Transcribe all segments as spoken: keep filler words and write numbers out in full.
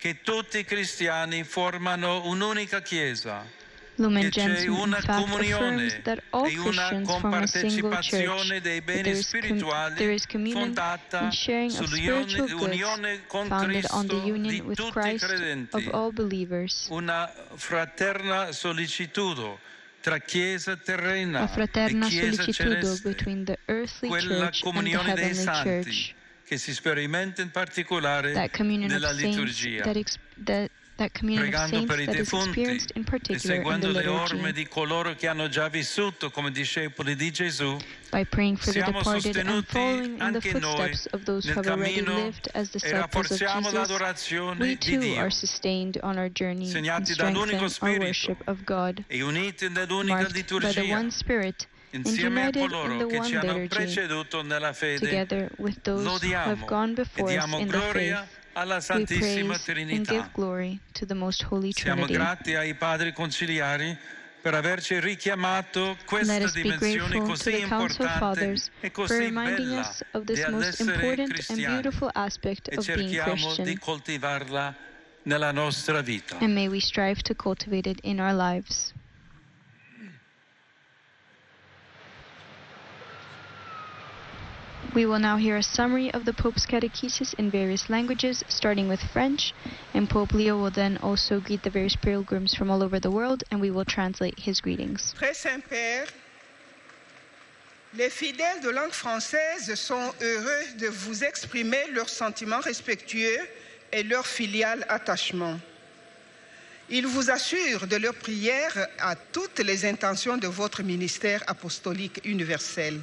che tutti i cristiani formano un'unica Chiesa, Lumen che c'è Gentium, in una fact, comunione affirms that all e una Christians form a single church, compartecipazione dei that beni there is, com- spirituali there is communion fondata and sharing of spiritual sull'unione goods con founded on the Cristo union di with tutti i Christ credenti, of all believers, una fraterna sollicitudo tra Chiesa terrena a fraterna e Chiesa sollicitudo celeste, between the earthly quella church and the comunione dei heavenly santi church. che si sperimenta in particolare That communion of nella saints, liturgia. that, ex- that, that communion of Pregando saints per i that is defunti experienced in e particular in the seguendo le orme liturgy. di coloro che hanno già vissuto come discepoli di Gesù, By praying for the siamo departed and sostenuti following in the anche noi footsteps of those who nel have already cammino lived as e disciples of rafforziamo Jesus, l'adorazione we di too Dio, are sustained on our journey and segnati strengthen dall'unico our Spirito worship of God, e uniti nell'unica marked by the liturgia, one Spirit and insieme a united in coloro the che one ci hanno liturgy, preceduto nella fede. together with those who have Lodiamo gone e before us diamo in the gloria faith. alla We Santissima praise and Trinità. give glory to the Most Holy Siamo Trinity. grati ai Padri Conciliari per averci richiamato Let questa us be dimensione grateful to così the Council importante Fathers e for così reminding bella us of di this most essere important and cristiani beautiful aspect e of being cerchiamo di Christian, coltivarla nella nostra vita. and may we strive to cultivate it in our lives. We will now hear a summary of the Pope's catechesis in various languages, starting with French, and Pope Leo will then also greet the various pilgrims from all over the world, and we will translate his greetings. Très Saint-Père, les fidèles de langue française sont heureux de vous exprimer leurs sentiments respectueux et leur filial attachement. Ils vous assurent de leur prière à toutes les intentions de votre ministère apostolique universel.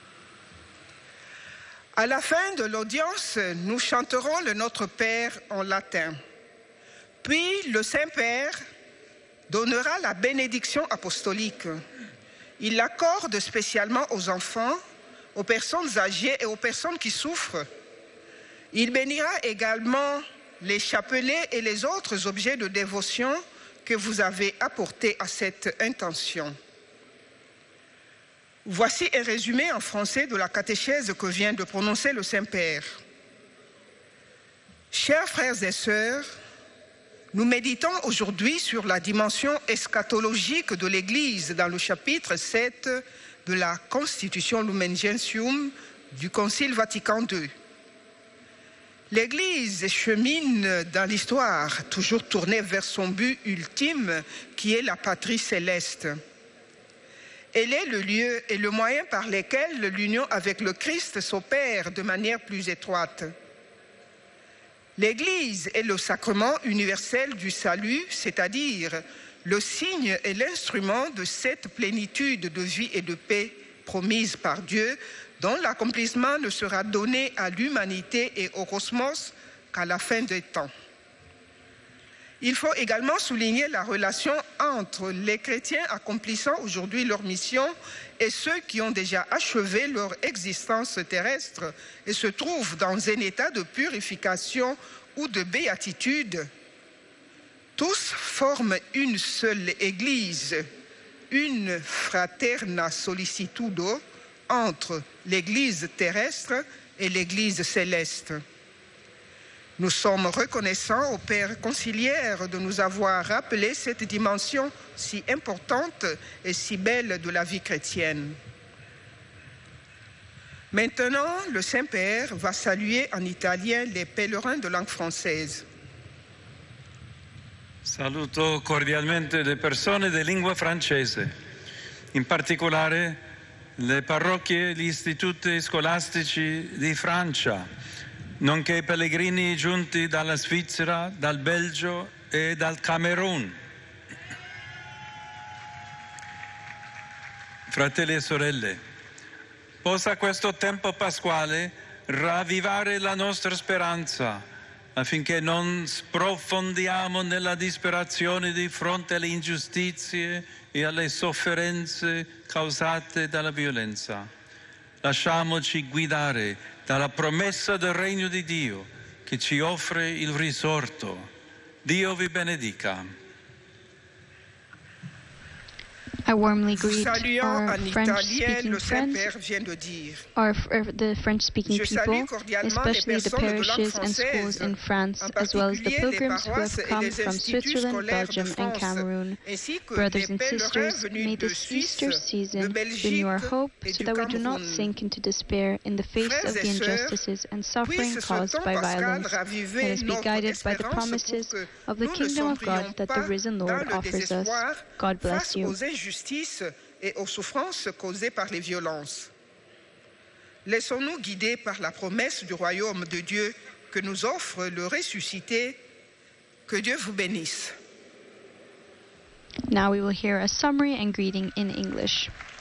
À la fin de l'audience, nous chanterons le Notre Père en latin. Puis le Saint-Père donnera la bénédiction apostolique. Il l'accorde spécialement aux enfants, aux personnes âgées et aux personnes qui souffrent. Il bénira également les chapelets et les autres objets de dévotion que vous avez apportés à cette intention. Voici un résumé en français de la catéchèse que vient de prononcer le Saint-Père. Chers frères et sœurs, nous méditons aujourd'hui sur la dimension eschatologique de l'Église dans le chapitre sept de la Constitution Lumen Gentium du Concile Vatican deux. L'Église chemine dans l'histoire, toujours tournée vers son but ultime, qui est la patrie céleste. Elle est le lieu et le moyen par lesquels l'union avec le Christ s'opère de manière plus étroite. L'Église est le sacrement universel du salut, c'est-à-dire le signe et l'instrument de cette plénitude de vie et de paix promise par Dieu, dont l'accomplissement ne sera donné à l'humanité et au cosmos qu'à la fin des temps. Il faut également souligner la relation entre les chrétiens accomplissant aujourd'hui leur mission et ceux qui ont déjà achevé leur existence terrestre et se trouvent dans un état de purification ou de béatitude. Tous forment une seule Église, une fraterna sollicitudo entre l'Église terrestre et l'Église céleste. Nous sommes reconnaissants au Père conciliaire de nous avoir rappelé cette dimension si importante et si belle de la vie chrétienne. Maintenant, le Saint-Père va saluer en italien les pèlerins de langue française. Saluto cordialmente le persone di lingua francese, in particolare le parrocchie e gli istituti scolastici di Francia, nonché i pellegrini giunti dalla Svizzera, dal Belgio e dal Camerun. Fratelli e sorelle, possa questo tempo pasquale ravvivare la nostra speranza, affinché non sprofondiamo nella disperazione di fronte alle ingiustizie e alle sofferenze causate dalla violenza. Lasciamoci guidare dalla promessa del regno di Dio che ci offre il risorto. Dio vi benedica. I warmly Vous greet saluant our en italien, French-speaking le friends, Saint-Père vient de dire. our, uh, the French-speaking Je salue people, cordialement especially les the personnes de langue parishes and schools française, in France, en as well as the particulier les pilgrims who paroisses have et come les from instituts Switzerland, scolaires de Belgium, and France, Cameroon. ainsi que Brothers les and pèlerins sisters, venus may de this Suisse, Easter de season renew Belgique our hope et so du that we do not Cameroun. sink into despair in the face Frères of et the sœurs, injustices and suffering puisse ce caused temps by pascal violence. Let raviver us be notre guided by the espérance promises pour que of the nous ne kingdom of sombrions God that pas the risen dans Lord le offers us. désespoir God bless face you. aux injustices et aux souffrances causées par les violences. Laissons-nous guider par la promesse du royaume de Dieu que nous offre le ressuscité. Que Dieu vous bénisse. Now we will hear a summary and greeting in English.